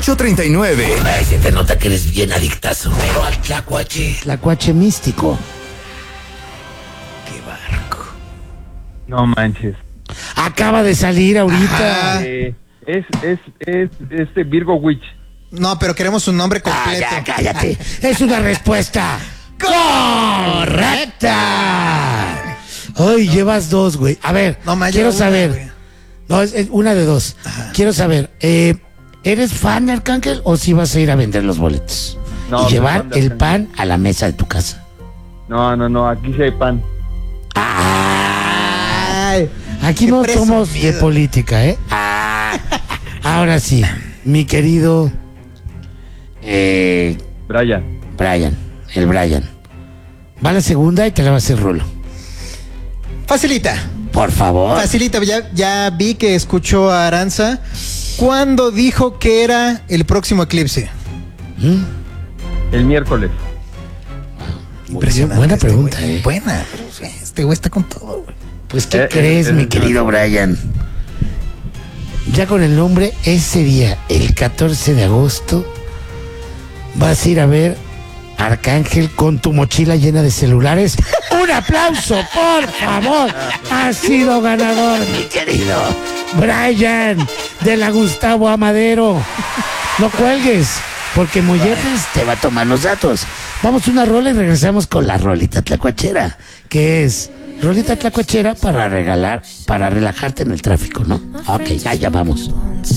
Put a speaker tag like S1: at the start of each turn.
S1: 3839.
S2: Ay, se te nota que eres bien adictazo, pero al tlacuache.
S3: Tlacuache místico.
S2: Qué barco.
S4: No manches.
S3: Acaba de salir ahorita.
S4: Es Virgo Witch.
S5: No, pero queremos un nombre completo.
S3: Ya, cállate. Es una respuesta correcta. Ay, llevas dos, güey. A ver,
S5: No, ma,
S3: quiero
S5: lleva una,
S3: saber.
S5: güey.
S3: No, es una de dos. Quiero saber, ¿eres fan de Arcángel o si vas a ir a vender los boletos?
S4: No,
S3: y llevar
S4: fan de
S3: el
S4: Arcángel.
S3: pan a la mesa de tu casa.
S4: No, aquí sí hay pan.
S5: Ay,
S3: Aquí
S5: qué
S3: no somos de
S5: presumido.
S3: política, ¿eh? Ahora sí, mi querido
S4: Brian.
S3: Brian, el Brian. Va la segunda y te la va a hacer Rulo.
S5: Facilita.
S3: Por favor.
S5: Facilita, ya vi que escuchó a Aranza. ¿Cuándo dijo que era el próximo eclipse?
S4: El miércoles.
S3: Buena pregunta,
S5: güey.
S3: ¿eh?
S5: Buena, pero este güey está con todo, güey.
S3: Pues, ¿qué crees, mi
S4: el-
S3: querido Brian? Ya con el nombre, ese día, el 14 de agosto, vas a ir a ver Arcángel con tu mochila llena de celulares. ¡Un aplauso, por favor! Has sido ganador, mi querido Brian, de la Gustavo Amadero. No cuelgues, porque Molletes te va a tomar los datos. Vamos a una rola y regresamos con la rolita tlacuachera, que es rolita tlacuachera para regalar, para relajarte en el tráfico, ¿no? Ok, ya vamos.